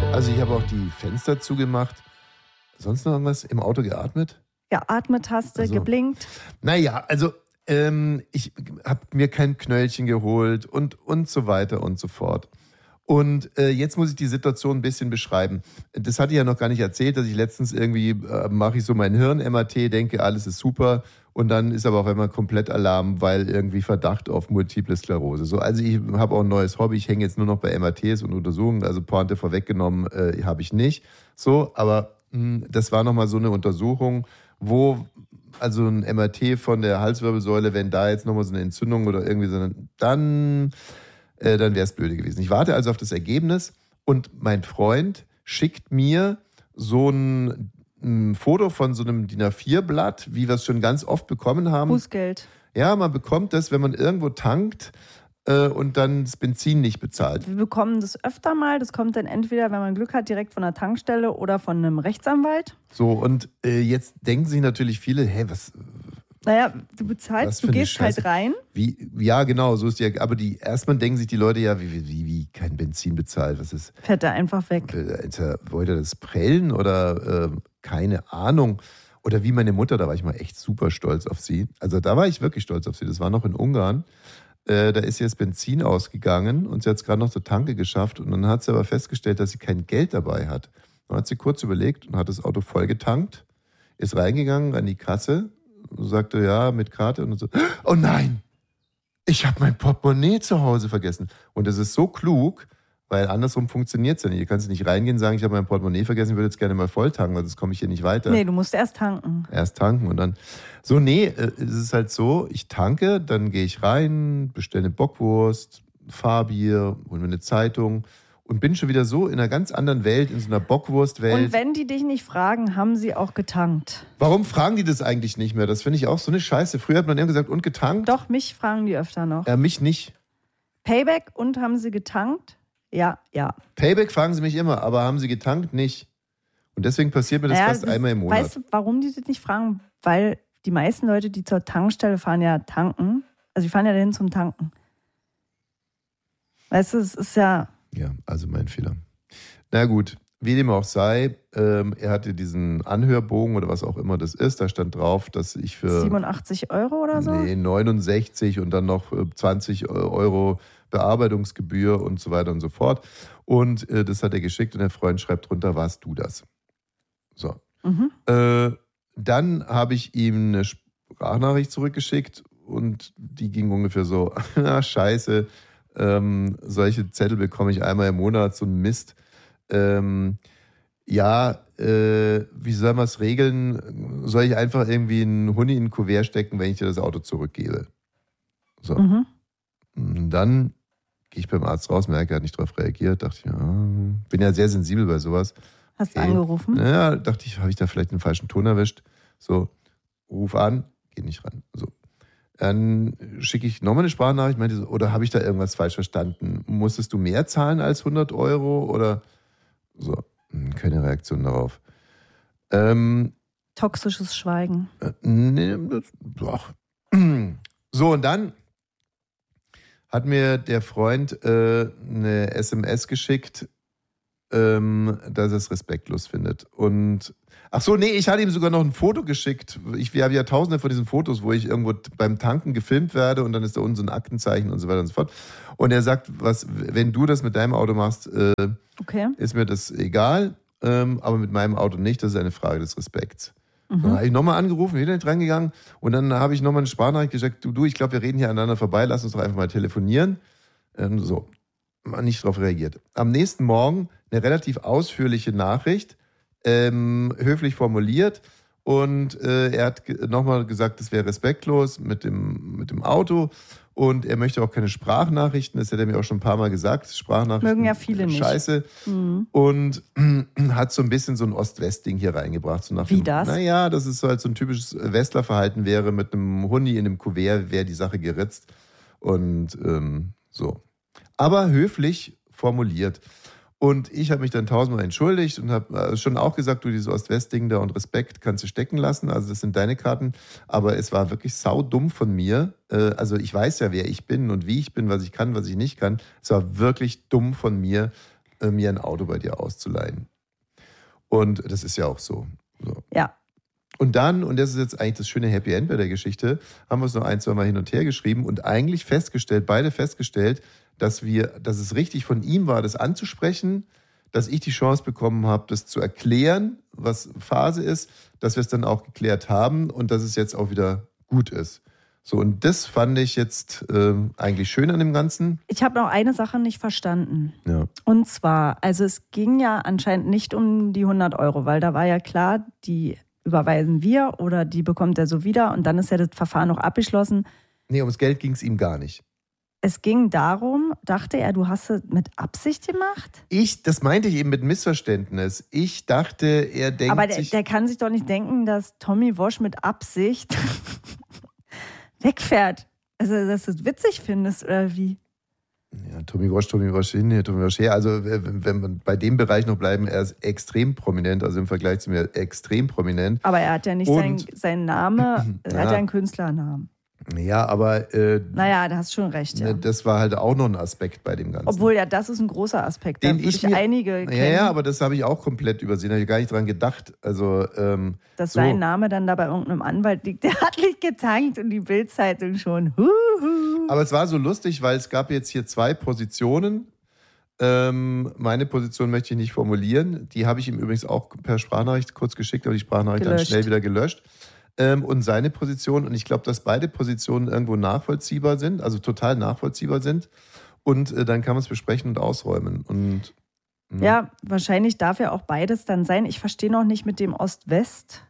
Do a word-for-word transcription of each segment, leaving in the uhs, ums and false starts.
Also ich habe auch die Fenster zugemacht. Sonst noch irgendwas? Im Auto geatmet? Geatmet hast du, also, geblinkt. Naja, also ähm, ich habe mir kein Knöllchen geholt und, und so weiter und so fort. Und äh, jetzt muss ich die Situation ein bisschen beschreiben. Das hatte ich ja noch gar nicht erzählt, dass ich letztens irgendwie, äh, mache ich so mein Hirn-M R T, denke, alles ist super. Und dann ist aber auf einmal komplett Alarm, weil irgendwie Verdacht auf Multiple Sklerose. So, also ich habe auch ein neues Hobby. Ich hänge jetzt nur noch bei M R Ts und Untersuchungen. Also Pointe vorweggenommen äh, habe ich nicht. So, aber mh, das war nochmal so eine Untersuchung, wo also ein M R T von der Halswirbelsäule, wenn da jetzt nochmal so eine Entzündung oder irgendwie so eine, dann, äh, dann wäre es blöde gewesen. Ich warte also auf das Ergebnis und mein Freund schickt mir so ein ein Foto von so einem D I N A vier Blatt, wie wir es schon ganz oft bekommen haben. Bußgeld. Ja, man bekommt das, wenn man irgendwo tankt äh, und dann das Benzin nicht bezahlt. Wir bekommen das öfter mal. Das kommt dann entweder, wenn man Glück hat, direkt von der Tankstelle oder von einem Rechtsanwalt. So, und äh, jetzt denken sich natürlich viele, hä, was... Naja, du bezahlst, du gehst halt rein. Wie, ja, genau, so ist die. Aber die erstmal denken sich die Leute ja, wie, wie, wie kein Benzin bezahlt. Was ist? Fährt er einfach weg. Äh, wollte er das prellen oder äh, keine Ahnung? Oder wie meine Mutter, da war ich mal echt super stolz auf sie. Also da war ich wirklich stolz auf sie. Das war noch in Ungarn. Äh, da ist ihr das Benzin ausgegangen und sie hat es gerade noch zur Tanke geschafft. Und dann hat sie aber festgestellt, dass sie kein Geld dabei hat. Dann hat sie kurz überlegt und hat das Auto voll getankt, ist reingegangen an die Kasse. Sagte, ja, mit Karte und so. Oh nein, ich habe mein Portemonnaie zu Hause vergessen. Und das ist so klug, weil andersrum funktioniert es ja nicht. Du kannst nicht reingehen und sagen, ich habe mein Portemonnaie vergessen, ich würde jetzt gerne mal voll tanken, weil sonst komme ich hier nicht weiter. Nee, du musst erst tanken. Erst tanken und dann, so nee, es ist halt so, ich tanke, dann gehe ich rein, bestelle eine Bockwurst, Fahrbier, hole mir eine Zeitung. Und bin schon wieder so in einer ganz anderen Welt, in so einer Bockwurstwelt. Und wenn die dich nicht fragen, haben sie auch getankt. Warum fragen die das eigentlich nicht mehr? Das finde ich auch so eine Scheiße. Früher hat man immer gesagt, und getankt? Doch, mich fragen die öfter noch. Ja, mich nicht. Payback und haben sie getankt? Ja, ja. Payback fragen sie mich immer, aber haben sie getankt? Nicht. Und deswegen passiert mir das naja, fast das, einmal im Monat. Weißt du, warum die das nicht fragen? Weil die meisten Leute, die zur Tankstelle fahren, ja tanken. Also die fahren ja dahin zum Tanken. Weißt du, es ist ja... Ja, also mein Fehler. Na gut, wie dem auch sei, ähm, er hatte diesen Anhörbogen oder was auch immer das ist, da stand drauf, dass ich für... siebenundachtzig Euro oder so? Nee, neunundsechzig und dann noch zwanzig Euro Bearbeitungsgebühr und so weiter und so fort. Und äh, das hat er geschickt und der Freund schreibt drunter, warst du das? So. Mhm. Äh, dann habe ich ihm eine Sprachnachricht zurückgeschickt und die ging ungefähr so, na scheiße, Ähm, solche Zettel bekomme ich einmal im Monat, so ein Mist. Ähm, ja, äh, wie soll man es regeln? Soll ich einfach irgendwie einen Huni in ein Kuvert stecken, wenn ich dir das Auto zurückgebe? So. Mhm. Und dann gehe ich beim Arzt raus, merke, er hat nicht darauf reagiert. Dachte ich, ja, bin ja sehr sensibel bei sowas. Hast okay. du angerufen? Ja, dachte ich, habe ich da vielleicht einen falschen Ton erwischt? So, ruf an, geht nicht ran. So. Dann schicke ich nochmal eine Sprachnachricht, meinte so, oder habe ich da irgendwas falsch verstanden? Musstest du mehr zahlen als hundert Euro? Oder so, keine Reaktion darauf. Ähm, Toxisches Schweigen. Äh, nee, das, doch. So, und dann hat mir der Freund äh, eine S M S geschickt, ähm, dass er es respektlos findet. Und ach so, nee, ich hatte ihm sogar noch ein Foto geschickt. Ich, wir haben ja tausende von diesen Fotos, wo ich irgendwo beim Tanken gefilmt werde und dann ist da unten so ein Aktenzeichen und so weiter und so fort. Und er sagt, was, wenn du das mit deinem Auto machst, äh, okay. ist mir das egal, ähm, aber mit meinem Auto nicht, das ist eine Frage des Respekts. Mhm. Dann habe ich nochmal angerufen, wieder nicht reingegangen und dann habe ich nochmal eine Sprachnachricht gesagt, du, du, ich glaube, wir reden hier aneinander vorbei, lass uns doch einfach mal telefonieren. Ähm, so, nicht darauf reagiert. Am nächsten Morgen eine relativ ausführliche Nachricht, ähm, höflich formuliert und äh, er hat ge- nochmal gesagt, das wäre respektlos mit dem, mit dem Auto und er möchte auch keine Sprachnachrichten, das hat er mir auch schon ein paar Mal gesagt, Sprachnachrichten mögen ja viele nicht. Scheiße. Mhm. Und hat so ein bisschen so ein Ost-West-Ding hier reingebracht. So nach Wie dem, das? Naja, das ist halt so ein typisches Westlerverhalten wäre, mit einem Huni in einem Kuvert wäre die Sache geritzt und ähm, so. Aber höflich formuliert. Und ich habe mich dann tausendmal entschuldigt und habe schon auch gesagt, du, dieses Ost-West-Ding da und Respekt kannst du stecken lassen. Also das sind deine Karten. Aber es war wirklich saudumm von mir. Also ich weiß ja, wer ich bin und wie ich bin, was ich kann, was ich nicht kann. Es war wirklich dumm von mir, äh, mir ein Auto bei dir auszuleihen. Und das ist ja auch so. so. Ja. Und dann, und das ist jetzt eigentlich das schöne Happy End bei der Geschichte, haben wir es noch ein, zwei Mal hin und her geschrieben und eigentlich festgestellt, beide festgestellt, dass wir, dass es richtig von ihm war, das anzusprechen, dass ich die Chance bekommen habe, das zu erklären, was Phase ist, dass wir es dann auch geklärt haben und dass es jetzt auch wieder gut ist. So, und das fand ich jetzt äh, eigentlich schön an dem Ganzen. Ich habe noch eine Sache nicht verstanden. Ja. Und zwar, also es ging ja anscheinend nicht um die hundert Euro, weil da war ja klar, die überweisen wir oder die bekommt er so wieder und dann ist ja das Verfahren noch abgeschlossen. Nee, ums Geld ging es ihm gar nicht. Es ging darum, dachte er, du hast es mit Absicht gemacht? Ich, das meinte ich eben mit Missverständnis. Ich dachte, er denkt Aber der, sich... der kann sich doch nicht denken, dass Tommy Walsh mit Absicht wegfährt. Also, dass du es witzig findest, oder wie? Ja, Tommy Walsh, Tommy Walsh hin, Tommy Walsh her. Also, wenn wir bei dem Bereich noch bleiben, er ist extrem prominent, also im Vergleich zu mir extrem prominent. Aber er hat ja nicht seinen sein Name, er ja. hat ja einen Künstlernamen. Ja, aber äh, naja, da hast du schon recht, ja. Das war halt auch noch ein Aspekt bei dem Ganzen. Obwohl, ja, das ist ein großer Aspekt. Den da würde ich ich mir, einige kennen. Ja, ja, aber das habe ich auch komplett übersehen. Da habe ich gar nicht dran gedacht. Also, ähm, dass so. sein Name dann da bei irgendeinem Anwalt liegt. Der hat nicht getankt und die Bild-Zeitung schon. Huhu. Aber es war so lustig, weil es gab jetzt hier zwei Positionen. Ähm, meine Position möchte ich nicht formulieren. Die habe ich ihm übrigens auch per Sprachnachricht kurz geschickt, aber die Sprachnachricht gelöscht. Dann schnell wieder gelöscht. Ähm, und seine Position, und ich glaube, dass beide Positionen irgendwo nachvollziehbar sind, also total nachvollziehbar sind. Und äh, dann kann man es besprechen und ausräumen. Und, mh. Ja, wahrscheinlich darf ja auch beides dann sein. Ich verstehe noch nicht mit dem Ost-West.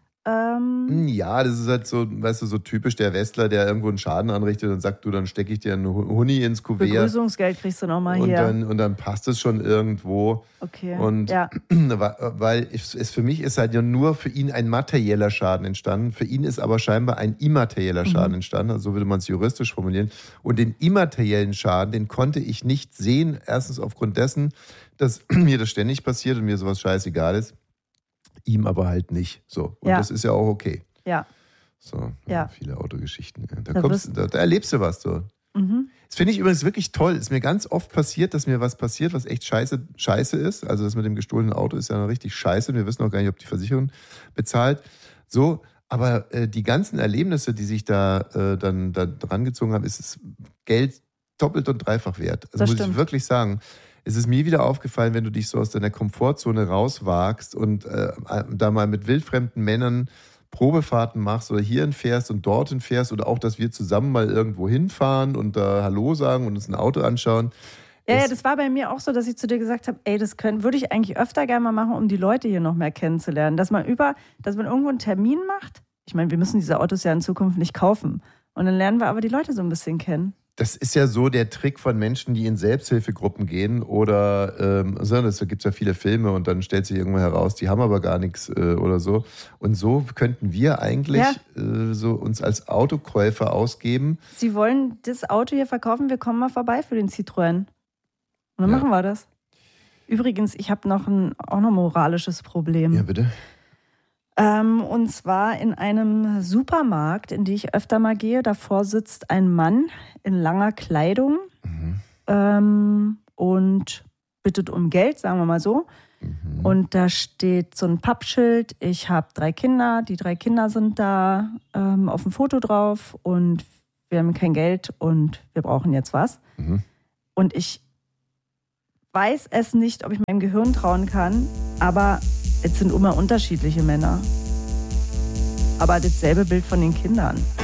Ähm ja, das ist halt so, weißt du, so typisch der Westler, der irgendwo einen Schaden anrichtet und sagt, du, dann stecke ich dir einen Huni ins Kuvert. Begrüßungsgeld kriegst du nochmal hier. Und dann, und dann passt es schon irgendwo. Okay, und ja. Weil es, es für mich ist halt ja nur für ihn ein materieller Schaden entstanden. Für ihn ist aber scheinbar ein immaterieller Schaden mhm. entstanden. Also so würde man es juristisch formulieren. Und den immateriellen Schaden, den konnte ich nicht sehen. Erstens aufgrund dessen, dass mir das ständig passiert und mir sowas scheißegal ist. Ihm aber halt nicht. So. Und ja. das ist ja auch okay. Ja. So, ja. viele Autogeschichten. Da, da, kommst, da, da erlebst du was. So. Mhm. Das finde ich übrigens wirklich toll. Es ist mir ganz oft passiert, dass mir was passiert, was echt scheiße, scheiße ist. Also das mit dem gestohlenen Auto ist ja noch richtig scheiße. Und wir wissen auch gar nicht, ob die Versicherung bezahlt. So, aber äh, die ganzen Erlebnisse, die sich da äh, dann da dran gezogen haben, ist das Geld doppelt und dreifach wert. Also das muss stimmt. Ich wirklich sagen. Es ist mir wieder aufgefallen, wenn du dich so aus deiner Komfortzone rauswagst und äh, da mal mit wildfremden Männern Probefahrten machst oder hierhin fährst und dorthin fährst oder auch, dass wir zusammen mal irgendwo hinfahren und da Hallo sagen und uns ein Auto anschauen. Ja, ja, das war bei mir auch so, dass ich zu dir gesagt habe, ey, das können, würde ich eigentlich öfter gerne mal machen, um die Leute hier noch mehr kennenzulernen. Dass man über, dass man irgendwo einen Termin macht. Ich meine, wir müssen diese Autos ja in Zukunft nicht kaufen. Und dann lernen wir aber die Leute so ein bisschen kennen. Das ist ja so der Trick von Menschen, die in Selbsthilfegruppen gehen oder, ähm, also da gibt es ja viele Filme und dann stellt sich irgendwann heraus, die haben aber gar nichts äh, oder so. Und so könnten wir eigentlich ja. äh, so uns als Autokäufer ausgeben. Sie wollen das Auto hier verkaufen, wir kommen mal vorbei für den Citroën. Und dann ja. machen wir das. Übrigens, ich habe noch ein auch noch ein moralisches Problem. Ja, bitte. Ähm, und zwar in einem Supermarkt, in den ich öfter mal gehe. Davor sitzt ein Mann in langer Kleidung mhm. ähm, und bittet um Geld, sagen wir mal so. Mhm. Und da steht so ein Pappschild, ich habe drei Kinder, die drei Kinder sind da ähm, auf dem Foto drauf und wir haben kein Geld und wir brauchen jetzt was. Mhm. Und ich weiß es nicht, ob ich meinem Gehirn trauen kann, aber es sind immer unterschiedliche Männer. Aber dasselbe Bild von den Kindern.